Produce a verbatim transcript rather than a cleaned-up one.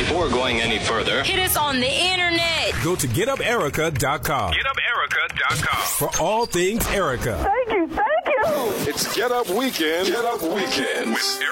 Before going any further, hit us on the internet. Go to get up erica dot com. get up erica dot com. For all things Erica. Thank you, thank you. It's Get Up Weekend. Get Up Weekend. With